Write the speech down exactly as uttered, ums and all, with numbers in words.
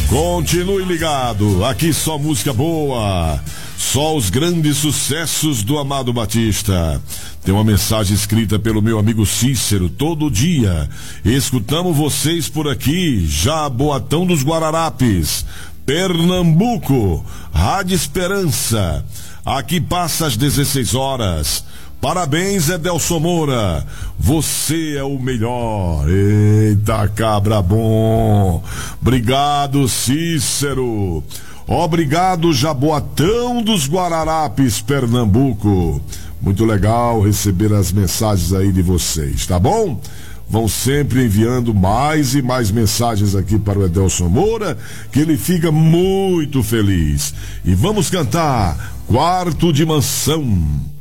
Continue ligado, aqui só música boa, só os grandes sucessos do Amado Batista. Tem uma mensagem escrita pelo meu amigo Cícero, todo dia. Escutamos vocês por aqui, Jaboatão dos Guararapes, Pernambuco, Rádio Esperança. Aqui passa às dezesseis horas. Parabéns, Edelson Moura, você é o melhor. Eita, cabra bom. Obrigado, Cícero. Obrigado, Jaboatão dos Guararapes, Pernambuco. Muito legal receber as mensagens aí de vocês, tá bom? Vão sempre enviando mais e mais mensagens aqui para o Edelson Moura, que ele fica muito feliz. E vamos cantar Quarto de Mansão.